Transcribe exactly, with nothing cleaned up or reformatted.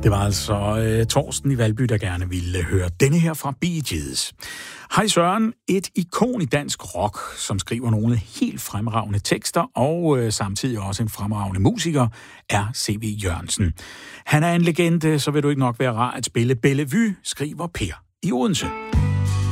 Det var altså uh, Torsten i Valby, der gerne ville høre denne her fra Bee Gees. Hej Søren, et ikon i dansk rock, som skriver nogle helt fremragende tekster og uh, samtidig også en fremragende musiker, er C V Jørgensen. Han er en legende, så vil du ikke nok være rar at spille Bellevue, skriver Per i Odense.